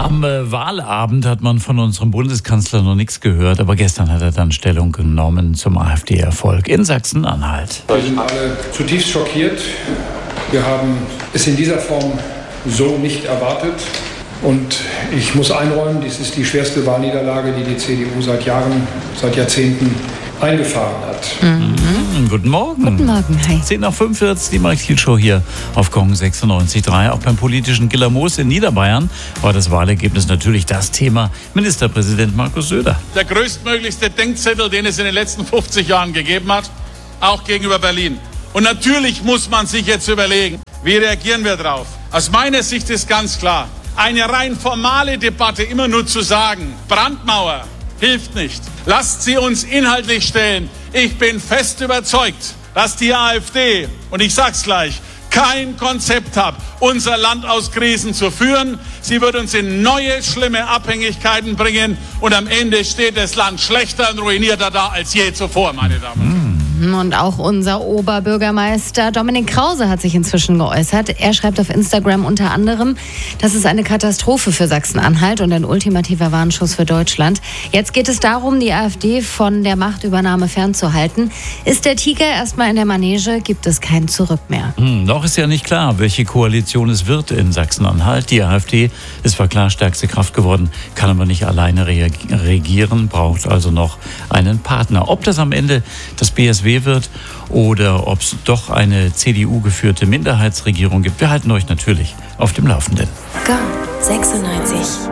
Am Wahlabend hat man von unserem Bundeskanzler noch nichts gehört, aber gestern hat er dann Stellung genommen zum AfD-Erfolg in Sachsen-Anhalt. Wir sind alle zutiefst schockiert. Wir haben es in dieser Form so nicht erwartet. Und ich muss einräumen, dies ist die schwerste Wahlniederlage, die die CDU seit Jahrzehnten eingefahren hat. Guten Morgen. Guten Morgen, hi. 10:05 wird's, die Mike-Thiel-Show hier auf Gong 96.3. Auch beim politischen Gillermoos in Niederbayern war das Wahlergebnis natürlich das Thema. Ministerpräsident Markus Söder. Der größtmöglichste Denkzettel, den es in den letzten 50 Jahren gegeben hat, auch gegenüber Berlin. Und natürlich muss man sich jetzt überlegen, wie reagieren wir drauf? Aus meiner Sicht ist ganz klar, eine rein formale Debatte immer nur zu sagen, Brandmauer hilft nicht. Lasst sie uns inhaltlich stellen. Ich bin fest überzeugt, dass die AfD, und ich sag's gleich, kein Konzept hat, unser Land aus Krisen zu führen. Sie wird uns in neue, schlimme Abhängigkeiten bringen. Und am Ende steht das Land schlechter und ruinierter da als je zuvor, meine Damen und Herren. Und auch unser Oberbürgermeister Dominik Krause hat sich inzwischen geäußert. Er schreibt auf Instagram unter anderem, das ist eine Katastrophe für Sachsen-Anhalt und ein ultimativer Warnschuss für Deutschland. Jetzt geht es darum, die AfD von der Machtübernahme fernzuhalten. Ist der Tiger erstmal in der Manege, gibt es kein Zurück mehr. Noch ist ja nicht klar, welche Koalition es wird in Sachsen-Anhalt. Die AfD ist zwar klar stärkste Kraft geworden, kann aber nicht alleine regieren, braucht also noch einen Partner. Ob das am Ende das BSW wird oder ob es doch eine CDU-geführte Minderheitsregierung gibt, wir halten euch natürlich auf dem Laufenden. Gong 96.